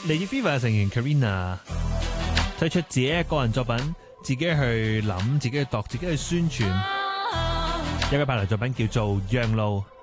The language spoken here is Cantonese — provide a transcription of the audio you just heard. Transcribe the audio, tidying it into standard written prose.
嚟自 Fever 嘅成員 Karina 推出自己嘅個人作品，自己去諗，自己去度，自己去宣傳。有一個拍嚟作品叫做《讓路》。